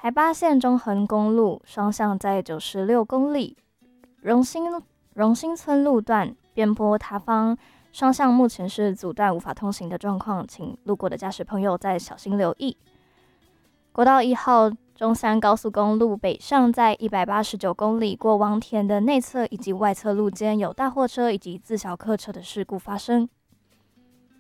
台八线中横公路双向在96公里，荣兴村路段边坡塌方，双向目前是阻断无法通行的状况，请路过的驾驶朋友再小心留意。国道1号中山高速公路北上在189公里过王田的内侧以及外侧路间有大货车以及自小客车的事故发生。